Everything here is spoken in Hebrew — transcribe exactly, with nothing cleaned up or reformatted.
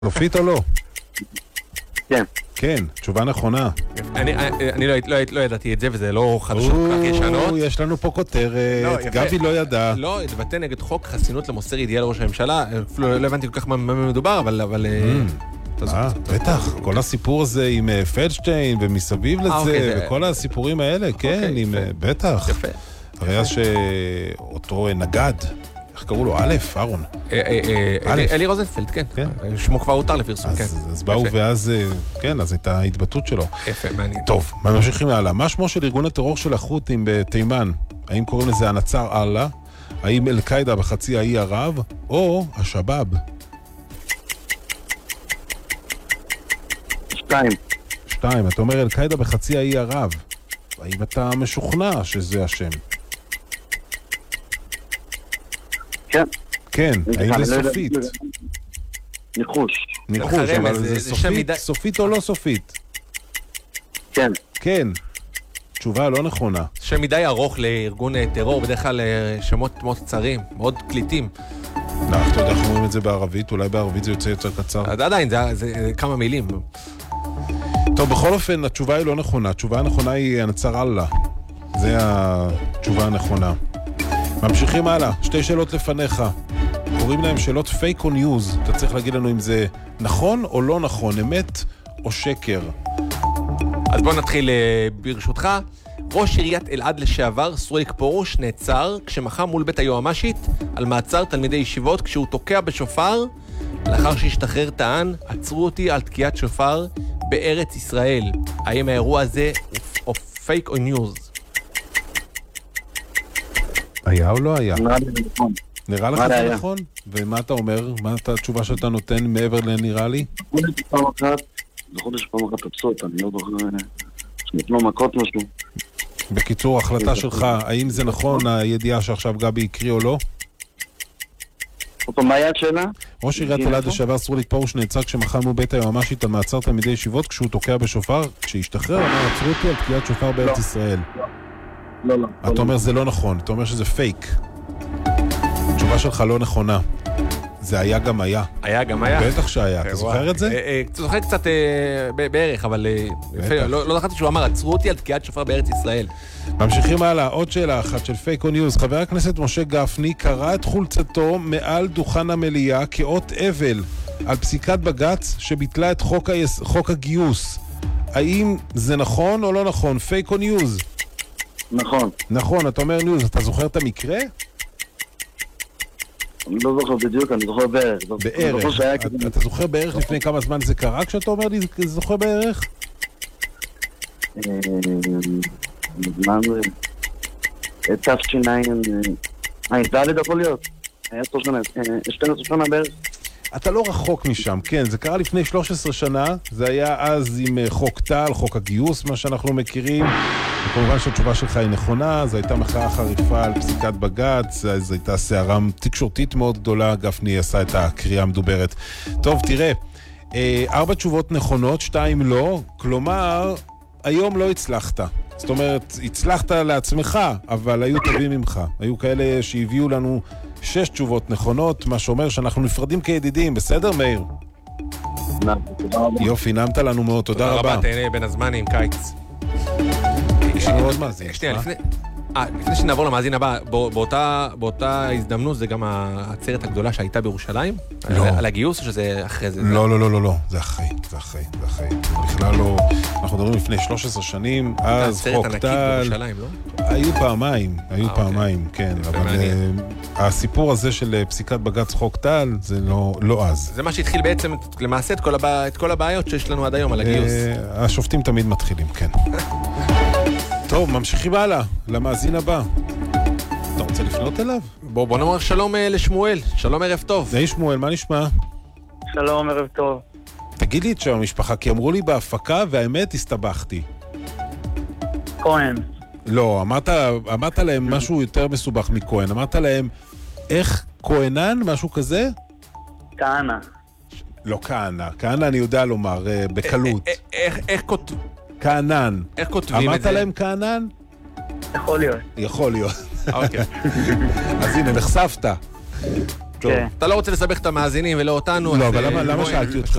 סופית או לא? כן. כן, תשובה נכונה. אני, אני לא, לא, לא ידעתי את זה, וזה לא חדשות כל כך ישנות. יש לנו פה כותרת, גבי לא ידע. לא, התבטא נגד חוק חסינות למוסר ידיעה לראש הממשלה. אפילו לא הבנתי כל כך מה מדובר, אבל... אבל אה, בטח, כל הסיפור הזה עם פלדשטיין ומסביב לזה, וכל הסיפורים האלה, כן, בטח. יפה. הרי אז שאותו נגד, איך קראו לו? א', אהרון. אלי רוזנפלד, כן. שמו כבר הותר לפרסום, כן. אז באו ואז, כן, אז הייתה ההתבטאות שלו. יפה, מעניין. טוב, ממשיכים הלאה. מה שמו של ארגון הטרור של החות'ים בתימן? האם קוראים לזה הנצר אללה? האם אל-קאידה בחצי האי ערב? או השבאב? שתיים. שתיים, אתה אומר אל-קאידה בחצי האי ערב. האם אתה משוכנע שזה השם? כן. כן, האם זה סופית? ניחוש. ניחוש, אבל זה סופית, סופית או לא סופית? כן. כן. תשובה לא נכונה. שם מדי ארוך לארגון טרור, בדרך כלל שמות מאוד קצרים, מאוד קליטים. לא, אתה יודע איך אומרים את זה בערבית? אולי בערבית זה יוצא יותר קצר. עדיין, זה כמה מילים. טוב, בכל אופן, התשובה היא לא נכונה. התשובה הנכונה היא הנצר אללה. זה התשובה הנכונה. ממשיכים הלאה, שתי שאלות לפניך. קוראים להם שאלות פייק או ניוז. אתה צריך להגיד לנו אם זה נכון או לא נכון, אמת או שקר. אז בואו נתחיל ברשותך. ראש עיריית אלעד לשעבר, סרוליק פורוש, נעצר כשמחה מול בית היועמ"שית על מעצר תלמידי ישיבות כשהוא תוקע בשופר. לאחר שהשתחרר טען, עצרו אותי על תקיעת שופר בארץ ישראל. האם האירוע הזה הוא פייק או ניוז? היה או לא היה? נראה לי נכון. נראה לך זה נכון? ומה אתה אומר? מה התשובה שאתה נותן מעבר לנראה לי? בחודש פעם אחת, בחודש פעם אחת תפסות, אני לא זוכר שנתנו מכות משהו. בקיצור, החלטה שלך, האם זה נכון הידיעה שעכשיו גבי הקריא או לא? אותו, מה היה השאלה? ראש עיריית אלעד לשעבר סרוליק פורוש נעצר כשמחה מול בית היועמ"שית על מעצר תלמידי ישיבות כשהוא תוקע בשופר. כשהשתחרר אמר עצרו אותי על תקיעת שופר בארץ ישראל. לא, לא. אתה אומר זה לא נכון, אתה אומר שזה פייק. התשובה שלך לא נכונה. זה היה גם היה. היה גם היה? בטח שהיה, אתה זוכר את זה? אתה זוכר קצת בערך, אבל לא זכרתי שהוא אמר, עצרו אותי על תקיעת שופר בארץ ישראל. ממשיכים הלאה, עוד שאלה אחת של פייק או ניוז. חבר הכנסת משה גפני קרא את חולצתו מעל דוכן המליאה כאות אבל על פסיקת בג"ץ שביטלה את חוק הגיוס. האם זה נכון או לא נכון? פייק או ניוז? נכון. נכון, אתה אומר ניוז, אתה זוכר את המקרה? אני לא זוכר בדיוק, אני זוכר בערך. בערך. אתה זוכר בערך לפני כמה זמן זה קרה כשאתה אומר לי זוכר בערך? זמן זה... תש"ע... אה, ד' יכול להיות. היה שתים עשרה שנה בערך. אתה לא רחוק משם, כן, זה קרה לפני שלוש עשרה שנה, זה היה אז עם חוק טל, חוק הגיוס, מה שאנחנו מכירים, וכמובן שהתשובה שלך היא נכונה, זו הייתה מחאה חריפה על פסיקת בג"ץ, זו הייתה סערה תקשורתית מאוד גדולה, גפני עשה את הקריאה המדוברת. טוב, תראה, ארבע תשובות נכונות, שתיים לא, כלומר, היום לא הצלחת. זאת אומרת, הצלחת לעצמך, אבל היו טובים ממך. היו כאלה שהביאו לנו שש תשובות נכונות, מה שאומר שאנחנו נפרדים כידידים, בסדר, מאיר? יופי, נעמת לנו מאוד, תודה רבה. תודה רבה, תהנה בין הזמנים, קיץ. יש לנו עוד מאזין. שנייה, לפני... אה, לפני שנעבור למאזין הבא, באותה, באותה הזדמנות זה גם העצרת הגדולה שהייתה בירושלים? לא. על הגיוס או שזה אחרי זה? לא, לא, לא, לא, לא. זה אחרי, זה אחרי, זה אחרי. בכלל לא... אנחנו מדברים לפני שלוש עשרה שנים, אז חוק טל... העצרת ענקית בירושלים, לא? היו פעמיים, היו פעמיים, כן. אבל הסיפור הזה של פסיקת בג"ץ חוק טל, זה לא אז. זה מה שהתחיל בעצם למעשה את כל הבעיות שיש לנו עד היום על הגיוס. השופטים תמיד מתחילים, כן. טוב, ממשיכים הלאה, למאזין הבא. אתה רוצה לפנות אליו? בוא, בוא נאמר שלום לשמואל, שלום ערב טוב. היי שמואל, מה נשמע? שלום, ערב טוב. תגיד לי את שם המשפחה, כי אמרו לי בהפקה והאמת הסתבכתי. כהן. לא, אמרת, אמרת להם משהו יותר מסובך מכהן, אמרת להם איך כהנן, משהו כזה? כהנא. לא כהנא, כהנא אני יודע לומר בקלות. איך, איך כותב... כהנן. איך כותבים את זה? אמרת להם כהנן? יכול להיות. יכול להיות. אוקיי. אז הנה, נחשפת. טוב. כן. אתה לא רוצה לסבך את המאזינים ולא אותנו. לא, אז, אבל אה, למה- למה בואי, שאלתי אותך?